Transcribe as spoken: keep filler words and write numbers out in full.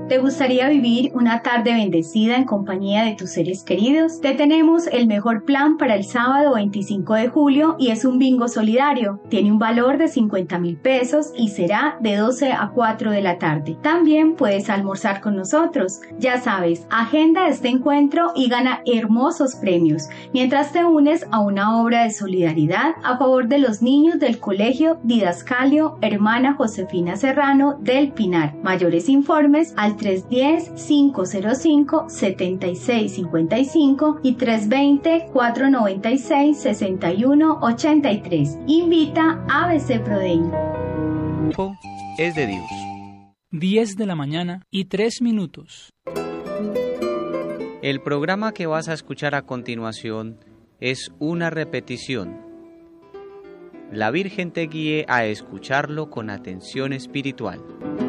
¿Te gustaría vivir una tarde bendecida en compañía de tus seres queridos? Te tenemos el mejor plan para el sábado veinticinco de julio y es un bingo solidario. Tiene un valor de cincuenta mil pesos y será de doce a cuatro de la tarde. También puedes almorzar con nosotros. Ya sabes, agenda este encuentro y gana hermosos premios mientras te unes a una obra de solidaridad a favor de los niños del Colegio Didascalio Hermana Josefina Serrano del Pinar. Mayores informes al tres uno cero, cinco cero cinco, siete seis cinco cinco y tres dos cero, cuatro nueve seis, seis uno ocho tres. Invita a A B C Prodein. Es de Dios. diez de la mañana y tres minutos. El programa que vas a escuchar a continuación es una repetición. La Virgen te guíe a escucharlo con atención espiritual.